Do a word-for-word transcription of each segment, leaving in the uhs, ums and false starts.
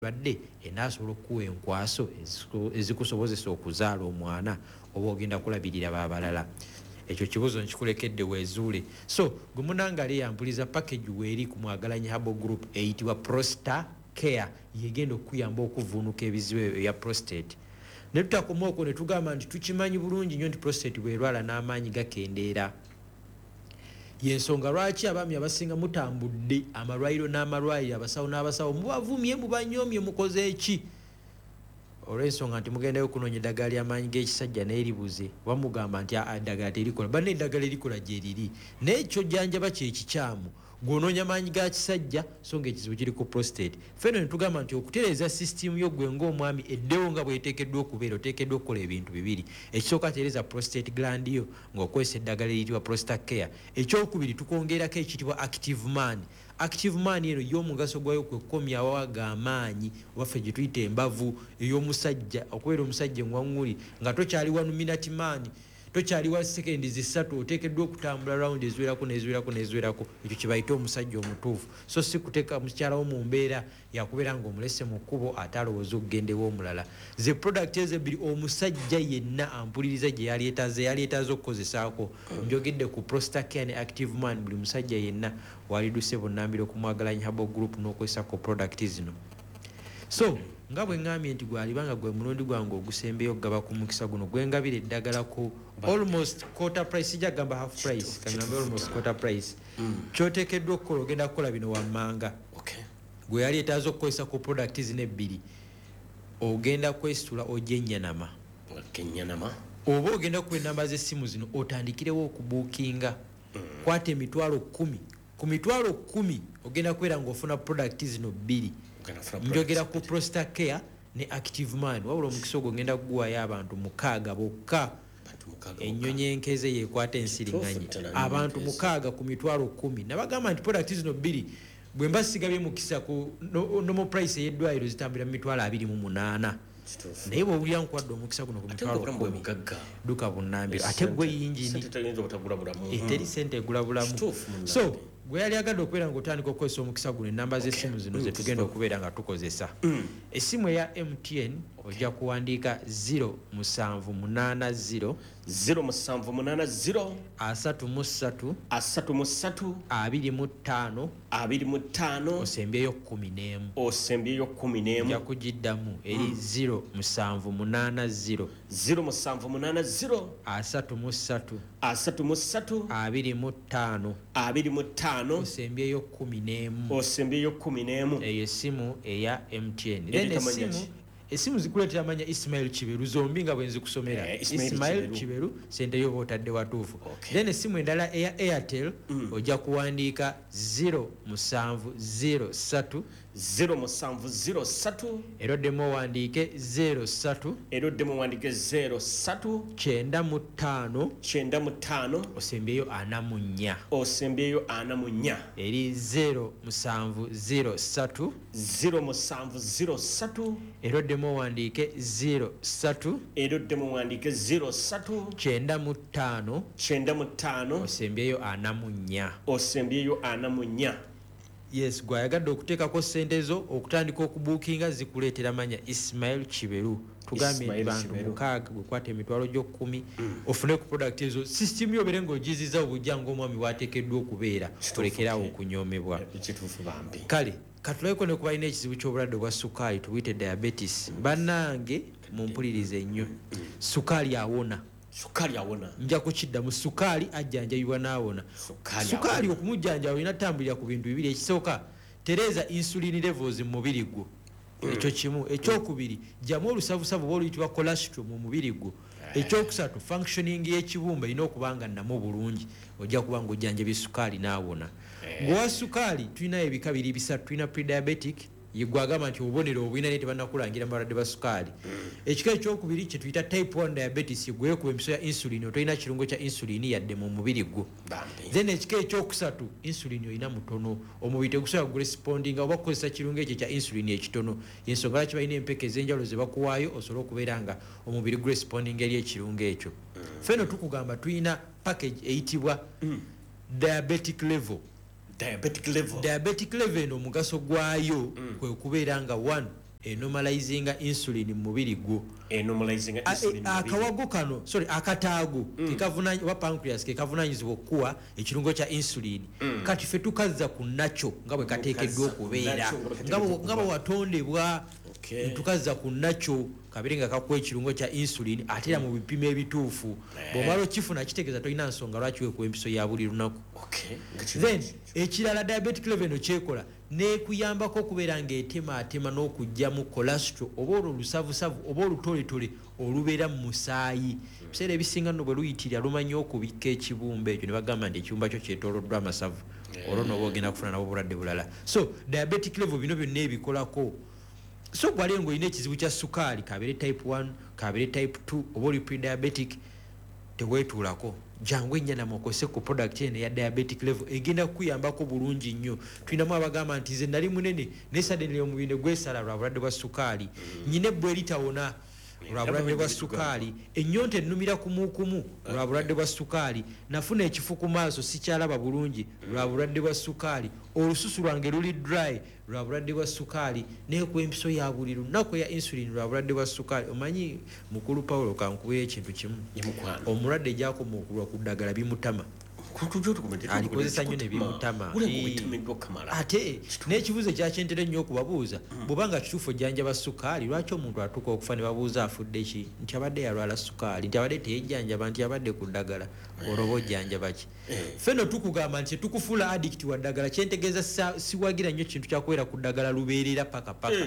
badde enasobola okuwa enkwaso ezikusobozesa okuzaala omwana oba ogenda kulabirira babalala. Ekyo kibuzo nkikulekedde weezuule. So gwe munangali yampuliza package weeri ku Mwagalanya Herbal Group eyitibwa Prostate Care yegenda okuyamba okuvuunuka ebizibu ya prostate. Ne tutakoma okwo ne tugamba nti tukimanyi bulungi nnyo nti prostate bw'erwala n'amaanyi gakendeera. Yensonga lwaki abaami abasinga mutambudde amalwaliro n'amalwaliro abasawo n'abasawo mubavumye mubanyomye mukoze eki olw'ensonga nti mugendayo okunoonya eddagala ly'amaanyi g'ekisajja naye libuze bamugamba nti eddagala terikola banne eddagala erikola gye liri naye ekyojjanjaba kyekikyamu gw'onoonya amaanyi ga kisajja so ng'ekizibu kiri ku prostate. Ffenno ne tugamba nti okutereeza sisitimu yo gwe ng'omwami eddewo nga bw'eteekeddwa okubeera oteekeddwa okukola ebintu bibiri. Ekisooka tereeza prostate gland yo ng'okozesa eddagala eriyitibwa prostate care. Ekyokubiri tukwongerako ekiyitibwa active man. Active man eno y'omugaso gwayo kwe kukomyawo ag'amaanyi waffe gye tuyita embavu ey'omusajja okubeera omusajja enwaŋŋuli nga tokyali wanu minute man tokyali wa sekendi zisatu oteekeddwa okutambula round eziwerako n'eziwerako n'eziwerako. Ekyo kye bayita omusajja omutuufu. So si kuteeka mukyalawo mu mbeera yakubeera ng'omulese mu kkubo ate alowooza okugendewo omulala. Ze product ezo ebbiri omusajja yenna ampuliriza gye yaleetaze yaleetaze okukozesaako. Njogedde ku Prostate Care ne Active Man buli musajja yenna waliduse bunnambiro ku Mwagalanya Herbal Group n'okozesa ku product zino. So nga bwe ngambye nti gwalibanga gwe mulundi gwange ogusembeyo okugaba ku mukisa guno gwengabira eddagala ku almost quarter price sijja gamba half price kangambe almost quarter price kyoteekeddwa okukola ogenda kukola bino wammanga gwe yali etaaza okukozesa ku product zino ebbiri ogenda kwesitula ojja ennyanama oba ogenda kuba ennamba z'essimu zino otandikirewo okubuukinga kwata emitwalo kumi ku mitwalo kumi ogenda kubeera ng'ofuna product zino bbiri. Njogera ku Prostate Care ne Active Man wabula omukisa ogwo ngenda kuguwayo abantu mukaaga bokka. Ennyonyi enkeze yeekwata ensiriŋŋanyi abantu mukaaga ku mitwalo kumi. Nabagamba nti product zino bbiri bwe mba sigabye mukisa ku normal price ey'eddwaliro zitambira mu mitwalo abiri mu munaana. Naye bw'owulira nkwadde omukisa guno ku mitwalo kumi duka bunnambiro ate gwe yingini eteri sente egula bulamu. So gwe yali agadde okubeera ng'otandika okukozesa omukisa guno ennamba z'essimu zino ze tugenda okubeera nga tukozesa. Essimu eya M T N ojja kuwandiika zero musanvu munaana zero zero musanvu munaana zero asatu mu ssatu asatu mu ssatu abiri mu ttaano abiri mu ttaano osembyeyo kkumi n'emu osembyeyo kkumi n'emu ojja kugiddamu eri zero musanvu munaana zero zero musanvu munaana zero asatu mu ssatu asatu mu ssatu abiri mu ttaano abiri mu ttaano osembyeyo kkumi n'emu osembyeyo kkumi n'emu. eyo essimu eya M T N. Then essimu esimu zikuleetera amanya Ismail Kiberu zombi nga bwe nzikusomera. Eh, Ismail, Ismail Kiberu, Kiberu sente yo botadde watuufu. Okay. Then esimu endala eya Airtel Mm. ojja kuwandiika zero musanvu zero ssatu zero musanvu zero ssatu eroddemu owandiike zero ssatu eroddemu owandiike zero ssatu kyenda mu ttaano kyenda mu ttaano osembyeyo ana mu nnya osembyeyo ana mu nnya eri zero musanvu zero ssatu zero musanvu zero ssatu eroddemu owandiike zero ssatu eroddemu owandiike zero ssatu kyenda mu ttaano kyenda mu ttaano osembyeyo ana mu nnya. osembyeyo ana mu nnya. Yes, gwayagadde okuteekako ssente zo okutandika okubuukinga zikuleetera manya Ismail Kiberu. Tugambye Ismail bantu Kiberu. mukaaga gwekwata emitwalo gy'okkumi ofune ku product ezo sisitimu yobeere ng'ogiziza obujja ng'omwami waateekeddwa okubeera olekerawo okunyoomebwa. Kituufu bambi. Kale katulabeko ne ku balina ekizibu ky'obulwadde bwa sukaali tubuyite diabetes bannange mumpulirize nnyo sukaali awona. Sukaali awona. Nja kukiddamu sukaali ajjanjabibwa n'awona. Sukaali okumujjanjaba olina tambulira ku bintu bibiri. Ekisooka tereeza insulin levels mu mubiri gwo. Ekyo kimu. Ekyokubiri gyamu olusavusavu oba oluyitibwa cholesterol mu mubiri gwo. Ekyokusatu functioning y'ekibumba erina okuba nga nnamu bulungi ojja kuba ng'ojjanjabye sukaali n'awona. Ng'owa sukaali tulina ebika biri bisatu. Tulina prediabetic yegwagamba nti obubonero obulina naye tebannakulangira mu balwadde ba sukaali. Ekika ekyokubiri kye tuyita type one diabetes yegwekuba emiso ya insulin otolina kirungo kya insulin yadde mu mubiri gwo. Then ekika ekyokusatu insulin olina mutono omubiri tegusobola kurespondinga oba kukozesa kirungo ekyo kya insulin ekitono. Yensonga lwaki balina empeka ez'enjawulo ze bakuwaayo osobole okubeera nga omubiri gurespondinga eri ekirungo ekyo. Ffenno tukugamba tulina package eyitibwa diabetic level. Diabetic level. Diabetic level eno omugaso gwayo mm. kwe kubeera nga one enomalizinga insulin mu mubiri gwo. Enomalizing insulin. Akawago kano sorry akataago kekavunanya wa pancreas kekavunanyizibwa okuwa ekirungo kya insulin kati ffe tukazza ku nakyo nga bwe kateekeddwa okubeera nga bwe watondebwa tukazza ku nakyo kabiri nga kakuwa ekirungo kya insulin ate era mu bipimo ebituufu bw'omala okifuna kitegeeza tolina nsonga lwaki weekuwa empiso ya buli lunaku. Then ekirala diabetic level eno kyekola nekuyambako okubeera ng'etemaatema n'okugyamu cholesterol oba olwo olusavusavu oba olutoletole olubeera mu musaayi. Ebiseera ebisinga nno bwe luyitirira lumanyi okubikka ekibumba ekyo ne bagamba nti ekibumba kyo kyetooloddwa amasavu olwo nooba ogenda kufuna nabo bulwadde bulala. So diabetic level bino byonna ebikolako. So gwali ng'olina ekizibu kya sukaali kabeere type one kabeere type two oba oli pre-diabetic teweetuulako jangu ennyana mukose ku product eno ya diabetic level egenda kukuyambako bulungi nnyo. Tulinamu abagamba nti nze nali munene naye suddenly omubiri ne gwesala lwa bulwadde bwa sukaali nnyina ebbwa eritawona lwa bulwadde bwa sukaali ennyonta ennumira kumukumu lwa bulwadde bwa sukaali nafuna ekifu ku maaso sikyalaba bulungi lwa bulwadde bwa sukaali olususu lwange luli dry lwa bulwadde bwa sukaali neekuwa empiso ya buli lunaku ya insulin lwa bulwadde bwa sukaali. Omanyi mukulu Pawulo kankubeera ekintu kimu omulwadde gyakoma okulwa ku ddagala bimutama alikozesa nnyo ne bimutama ate n'ekibuuzo ekyakyentere nnyo okubabuuza bw'obanga kituufu ojjanjaba sukaali lwaki omuntu atuuka okufa ne babuuza afudde ki nti abadde yalwala sukaali nti abadde teyejjanjaba nti abadde ku ddagala olwoba ojjanjaba ki. Ffenno tukugamba nti tukufuula addict wa ddagala kyentegeeza siwagira nnyo kintu kyakubeera ku ddagala lubeerera paka paka.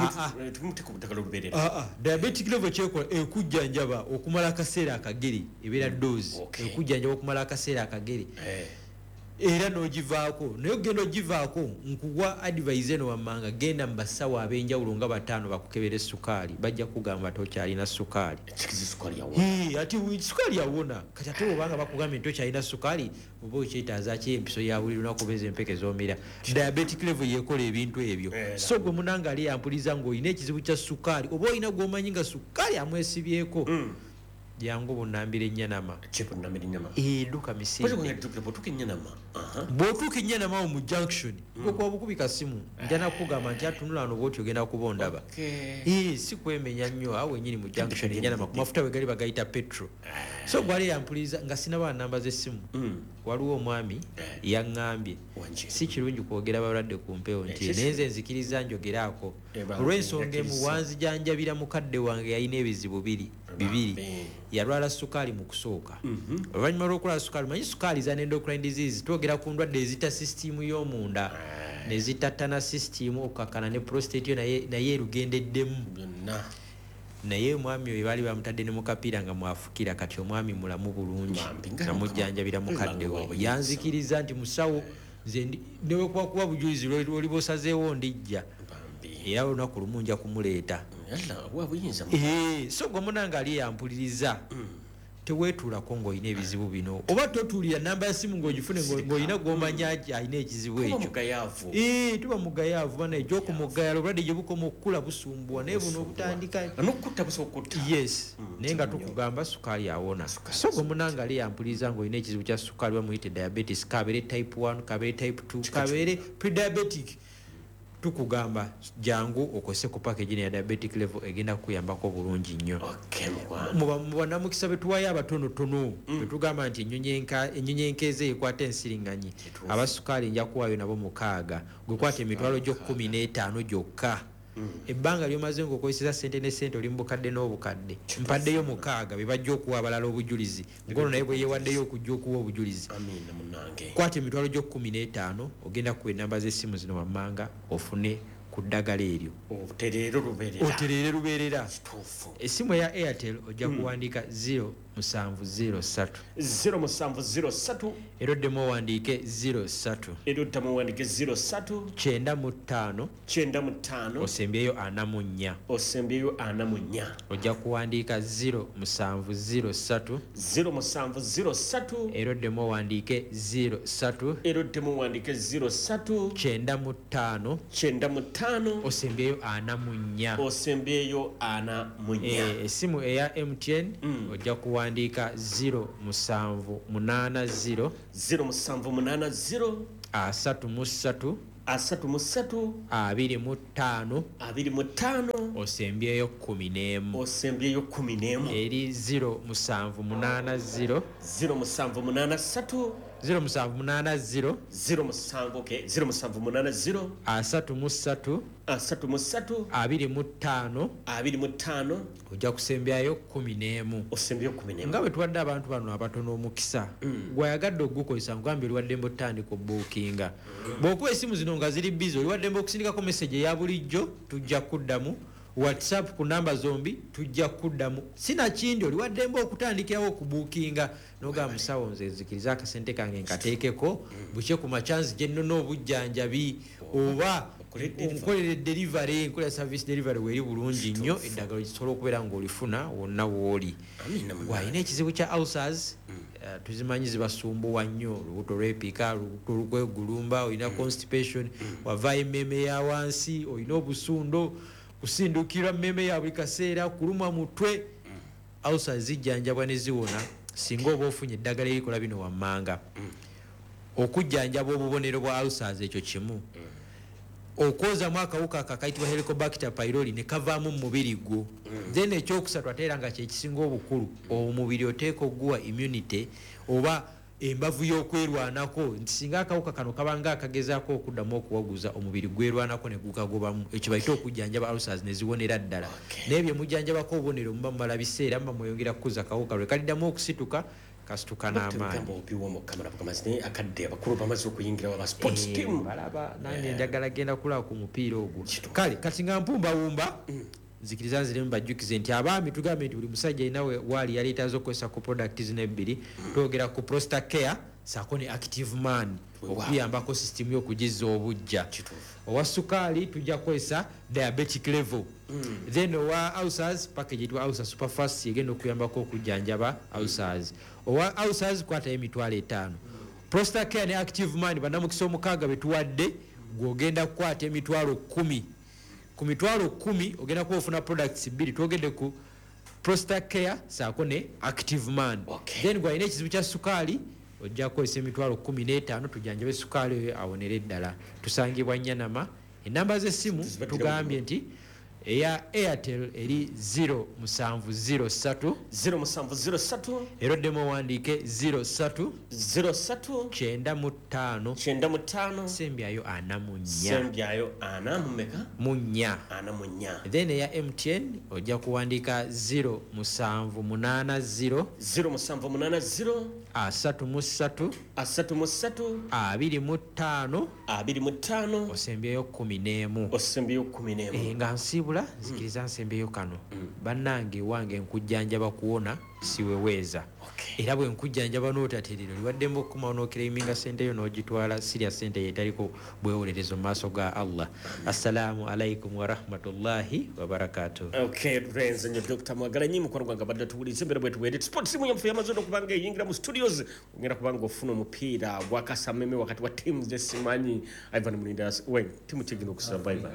Diabetic level kyekola ekujjanjaba okumala akaseera akagere ebeera doozi ekujjanjaba okumala akaseera akagere era n'ogivaako naye ogenda ogivaako nkuwa advise eno wammanga genda mu basawo ab'enjawulo nga bataano bakukebera essukaali bajja kugamba tokyalina ssukaali ati ssukaali yawona kati ate obanga bakugambye nti tokyalina ssukaali oba okyetaaza ki empiso ya buli lunaku beza empeke z'omira. Diabetic level yekola ebintu ebyo. So gwe munanga ali yampuliza ng'olina ekizibu kya ssukaali oba olina gw'omanyi nga ssukaali amwesibyeko jangu bunambira ennyama edduka misinde bw'otuuka ennyama mu junction okuba bukubika simu njana kugamba nti atunula wano bwoti ogenda kuba ondaba si kwemenya nnyo awo wenyini mu junction ennyama ku mafuta wegali bagayita petro. So gwali yampuliza nga sinaba namba z'essimu waliwo omwami yaŋŋambye si kirungi kwogera balwadde ku mpewo nti nenze nzikiriza njogeraako olw'ensonga emu wanzijanjabira mukadde wange yalina ebizibu biri bibiri yalwala sukaali mu kusooka oluvannyuma lw'okulwala sukaali manyi sukaali za endocrine disease twogera ku ndwadde ezita sisitimu y'omunda nezitattana sisitimu okukakana ne prostate yo naye erugendeddemu naye omwami oyo baali bamutadde ne mukapiira nga mwafukira kati omwami mulamu bulungi namujjanjabira mukadde we yanzikiriza nti musawo nze newekubakuba bujulizi lwoliba osazeewo ndijja era olunaku lumu nja kumuleeta. So gwe munanga ali yampuliriza teweetuulako ng'olina ebizibu bino oba totuulira namba ya simu ng'ogifune ng'olina gw'omanya alina ekizibu ekyo tuba mugayaavu bana egy'okumugayala obulwadde gye bukoma okukula busumbuwa naye buno obutandika yes naye nga tukugamba sukaali awona. So gwe munanga ali yampuliriza ng'olina ekizibu kya sukaali bamuyite diabetes kabeere type one kabeere type two kabeere pre-diabetic tukugamba jangu okose ku package ya diabetic level egenda kuyambako bulungi nnyo. mu banamukisa betuwayo abatonotono betugamba nti ennyonyi enkeeze ekwata ensiringanyi abasukaali nja kuwaayo nabo mukaaga gwekwata emitwalo gyo kkumi n'etaano gyokka ebbanga lyomaze ng'okozesa sente ne sente oli mu bukadde n'obukadde mpaddeyo mukaaga be bajja okuwa abalala obujulizi ngono naye bwe yeewaddeyo okujja okuwa obujulizi kwata emitwalo gyo kkumi n'etaano ogenda kuwa ennamba z'essimu zino wammanga ofune ku ddagala eryo otereere lubeerera. Essimu eya Airtel ojja kuwandiika zero musanvu zero ssatu zero musanvu zero ssatu eroddemu owandiike zero ssatu eroddemu owandiike zero ssatu kyenda mu ttaano kyenda mu ttaano osembyeyo ana mu nnya osembyeyo ana mu nnya ojja kuwandiika zero musanvu zero ssatu zero musanvu zero ssatu eroddemu owandiike zero ssatu eroddemu owandiike zero ssatu kyenda mu ttaano kyenda mu ttaano osembyeyo ana mu nnya osembyeyo ana mu nnya. Essimu eya M T N ojja kuwa andika zero musanvu munana zero zero musanvu munana zero asatu mu ssatu asatu mu ssatu abiri mu ttaano abiri mu ttaano osembyeyo kumi n'emu osembyeyo kumi n'emu eri zero musanvu munaana zero zero musanvu munaana ssatu zero musanvu munaana zero zero musanvu okay zero musanvu munaana zero asatu mu ssatu asatu mu ssatu abiri mu ttaano abiri mu ttaano ojja kusembyayo kumi n'emu osembyeyo kumi n'emu nga bwe tuwadde abantu bano abatono omukisa gweyagadde okugukozesa nkugambye oliwaddembe otandika obuukinga bw'okuba esimu zino nga ziri bizi oliwaddembe okusindikako message eya bulijjo tujja kuddamu whatsapp ku namba zombi tujja kuddamu sinakindi oliwaddembe okutandikirawo okubuukinga noga musawo nze nzikiriza akasente kange nkateekeko bukye ku machansi gye nnona obujjanjabi oba nkolere delivery nkolera service delivery weeri bulungi nnyo eddagalo kisobola okubeera ng'olifuna wonna wooli walina ekizibu kya ulcers uh, tuzimanyi zibasumbuwa nnyo olubuto lw'epiika olubuto lukwegulumba olina constipation wavaayo emmeme ya wansi olina obusundo kusindukirwa mmeme ya buli kaseera kulumwa mutwe ulcers zijjanjabwa ne ziwona singa oba ofunye eddagala erikola bino wammanga okujjanjaba obubonero bwa ulcers ekyo kimu okwozamu akawuka akakayitibwa helicobacter pylori ne kavaamu mu mubiri gwo then ekyokusatu ate era nga kyekisinga obukulu omubiri oteeka oguwa immunity oba embavu y'okwerwanako nti singa akawuka kano kabanga akagezaako okuddamu okuwaguza omubiri gwerwanako ne gukagobamu ekyo bayita okujjanjaba ulcers ne ziwonera ddala naye bye mujjanjabako obubonero muba mumala biseera muba mweyongera kukuza akawuka lwe kaliddamu okusituka kasituka n'amaanyi akadde abakulu bamaze okuyingira wa sports team balaba nange njagala genda kulaba ku mupiira ogwo kale kati nga mpumbawumba nzikiriza nziremu bajjukize nti abaami tugambe nti buli musajja alina waali yaleetazo okukozesa ku product zino ebbiri twogera ku prostate care saako ne active man okuyambako system y'okugizza obujja owa sukaali tujja kukozesa diabetic level then owa ulcers package etwa ulcer superfast egenda okuyambako okujjanjaba ulcers owa ulcers kwatayo emitwalo etaano prostate care ne active man bannamukisa omukaaga betuwadde gwogenda kukwata emitwalo kumi ku mitwalo kumi ogenda kuba ofuna products bbiri twogedde ku prostate care saako ne active man okay. then gwalina ekizibu kya sukaali ojja kukozesa emitwalo kumi n'etaano tujjanjabe sukaali oyo awonere ddala tusangibwa Nyanama enamba z'essimu tugambye nti eya Airtel eri zero musanvu zero ssatu zero musanvu zero ssatu eroddemu owandiike zero ssatu zero ssatu kyenda mu ttaano kyenda mu ttaano sembyayo ana mu nnya sembyayo ana mu mmeka mu nnya ana mu nnya then eya M T N ojja kuwandiika zero musanvu munaana zero zero musanvu munaana zero asatu mu ssatu asatu mu ssatu abiri mu ttaano abiri mu ttaano osembyeyo kumi n'emu osembyeyo kumi n'emu e, nga nsiibula nzikiriza nsembyeyo kano bannange wange nkujjanjaba kuwona siweweeza era bwe nkujjanjaba n'otaterero liwaddemu okukomawo n'okiraiminga sente yo n'ogitwala sirya sente yetaliko bwewolerezo mu maaso ga Allah. Assalamu alaikum warahmatullahi wabarakatuh. Okay, turenze nyo Dr. Mwagalanyi mukwano gwange badde tuwulize mbere bwe tuwedde sport simu yamfe yamazono kubanga eyingira mu studios ngenda kubanga ofuna omupiira gwakasameme wakati wa teams zesimanyi Ivan Mulinda we timu tegino okusurvive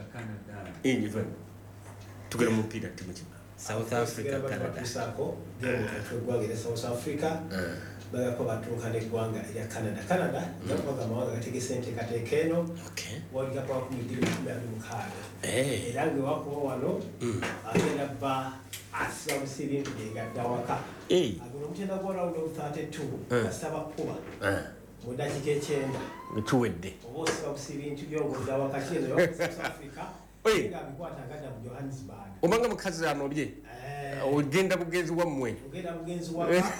eh Ivan tugera mu mupiira timu ki South Africa Canada sako gwagire South Africa baga ko batuka ne gwanga ya Canada Canada yakoga mawaga gatege sente katekeno okay wali kwa kumidiri kumbe mukhaga eh erange wako wano agenda ba asiba musiri ntiga dawaka eh agono mutenda kwa round of thirty-two kasaba kuba eh mudakike icyenda tuwedde obose babusiri ntiyo dawaka kino yo South Africa eh ngabikwata ngada mu Johannesburg obanga mukazi anobye eh ogenda bugenzi wammwe ogenda bugenzi waka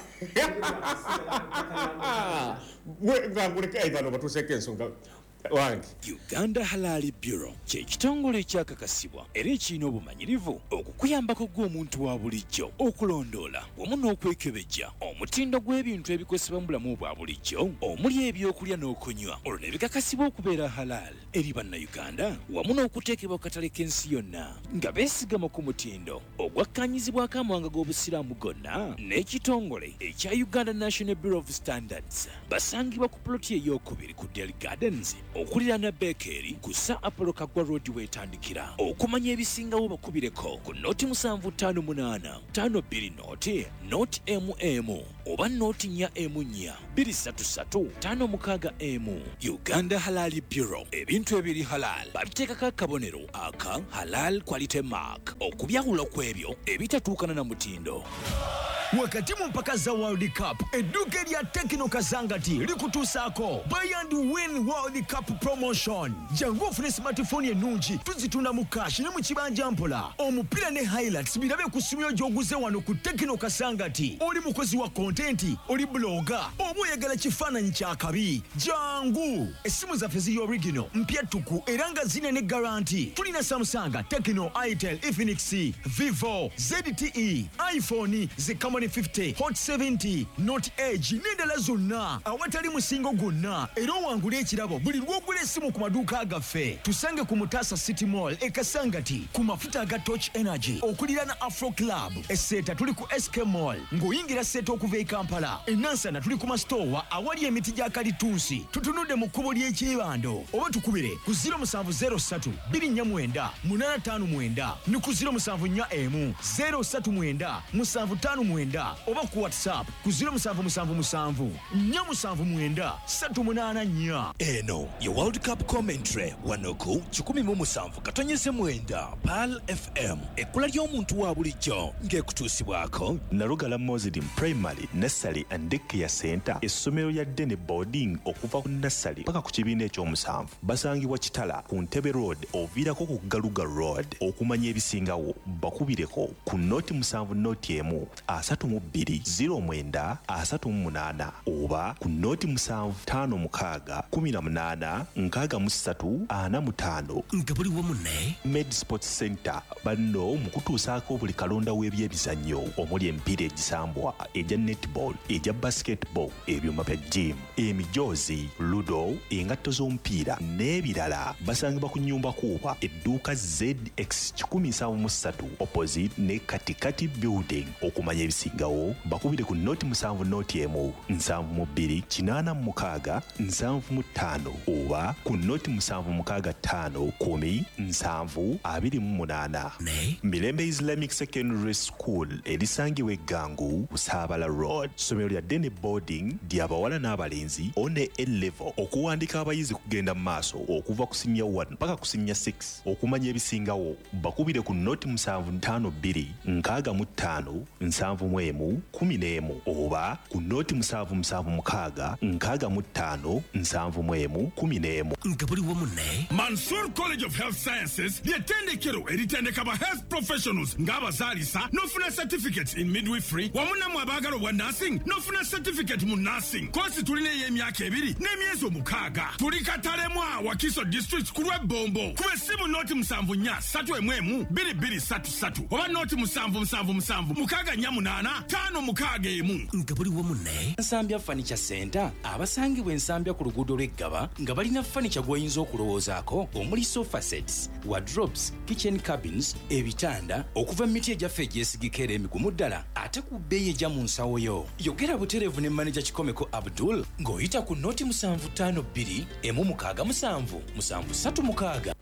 we ngaguleka Ivan batuseke ensonga wange. Uganda Halali Bureau kye kitongole ekyakakasibwa era ekirina obumanyirivu okukuyambako gw'omuntu wa bulijjo okulondoola wamu n'okwekebejja omutindo gw'ebintu ebikozesebwa mu bulamu bwa bulijjo omuli ebyokulya n'okunywa olwo ne bikakasibwa okubeera halal eri bannayuganda wamu n'okuteekebwa ku katale k'ensi yonna nga beesigama ku mutindo ogwakkaanyizibwako amawanga g'obusiraamu gonna n'ekitongole ekya Uganda National Bureau of Standards basangibwa ku ploti ey'okubiri ku Delhi Gardens okuliraana Bakery ku Sir Apollo Kaggwa Road weetandikira. Okumanya ebisingawo bakubireko ku nooti musanvu ttaano munaana ttaano bbiri nooti nooti M M oba nooti nnya M nnya bbiri ssatu ssatu ttaano mukaaga M. Uganda Halal Bureau, ebintu ebiri halal babiteekako akabonero aka Halal Quality Mark okubyawula kw'ebyo ebitatuukana na mutindo. Wakati mu mpaka za World Cup, edduuka erya Tekno Kazangati likutuusaako Buy and Win World Cup Promotion. Jangu ofune smartphone ennungi tuzitunda mu cash ne mu kibanja mpola. Omupiira ne highlights birabe ku ssimu yo gy'oguze wano ku Tekno Kazangati. Oli mukozi wa content, oli blogger, oba oyagala kifaananyi kya kabi. Jangu! Essimu zaffe ziri original, mpya ttuku era nga zine ne guarantee. Tulina Samsung, Tekno, Itel, Infinix, Vivo, Z T E, iPhone, Zekamani fifty, Hot seventy, Note Edge n'endala zonna awatali musingo gwonna era owangula ekirabo buli lw'ogula essimu ku maduuka gaffe. Tusange ku Mutasa City Mall e Kasangati ku mafuta aga Torch Energy okulira na Afro Club. Esseeta tuli ku S K Mall ng'oyingira Seeta okuva e Kampala. E Nansana tuli ku masitoowa awali emiti gya kalitunsi. Tutunudde mu kkubo ly'ekyebando oba tukubire ku zero seven zero three two nine nine eight five nine ne ku zero seven four one zero three nine seven five nine oba ku WhatsApp ku zero seven seven seven four seven nine three eight four. Eno ye World Cup commentary wanoku kikumi mu musanvu katonyeze mwenda Pal F M ekkula ly'omuntu wa bulijjo ng'ekutuusibwako Nalugala Muslim Primary, Nursery and Daycare Center, essomero lya Dene Boarding okuva ku nursery paka ku kibiina eky'omusanvu. Basangibwa Kitala ku Ntebe Road oviirako ku Galuga Road. Okumanya ebisingawo bakubireko ku nooti musanvu nooti emu asatu mu bbiri zero mwenda asatu mu munaana oba ku nooti musanvu ttaano mukaaga kumi na munaana nkaaga mu ssatu ana mu ttaano. Nga buli wamu ne Med Sports Center banno mu kutuusaako buli kalonda w'ebyemizannyo omuli emipiira egisambwa, egya netball, egya basketball, ebyuma bya gym, emijoozi, ludo, engatto z'omupiira n'ebirala. Basangibwa ku nnyumba kuuba edduuka Z X one seven three opposite ne Katikati Building. Okumanya ebisingawo bakubire ku nooti musanvu nooti emu nsanvu mu bbiri kinaana mu mukaaga nsanvu mu ttaano oba ku nooti musanvu mukaaga ttaano kumi nsanvu abiri mu munaana. Mirembe Islamic Secondary School erisangibwa eggangu Busaabala Road. Ssomero lya Dene Boarding ly'abawala n'abalenzi one A-level. Okuwandiika abayizi kugenda mu maaso okuva ku senior one mpaka ku senior six. Okumanya ebisingawo bakubire ku nooti musanvu ttaano bbiri nkaaga mu ttaano nsanvu mu emu kumi n'emu oba ku nooti musanvu musanvu mukaaga nkaaga mu ttaano nsanvu mu emu kumi n'emu. Nga buli wamu ne Mansour College of Health Sciences ly'ettendekero eritendeka ba health professionals ng'abazaalisa n'ofuna certificate in midwifery wamu nammwe abaagala obwa nursing n'ofuna certificate mu nursing. Koosi tulina ey'emyaka ebiri n'emyezi omukaaga. Tuli Katalemwa Wakiso District ku lw'Ebbombo. Kuba essimu nooti musanvu nnya ssatu emu emu bbiri bbiri ssatu ssatu oba nooti musanvu musanvu musanvu mukaaga nnya munaana ttaano mukaaga emu. Nga buli wamu ne Nsambya Furniture Center abasangibwa ensambya ku luguudo lw'Eggaba nga balina furniture gw'oyinza okulowoozaako omuli sofa sets, wardrobes, kitchen cabins, ebitanda okuva mu miti egyaffe egyesigika era emigumu ddala ate ku bbeeyi ejja mu nsawo yo. Yogera butereevu ne manager Kikomeko Abdul ng'oyita ku nooti musanvu ttaano bbiri emu mukaaga musanvu musanvu ssatu mukaaga.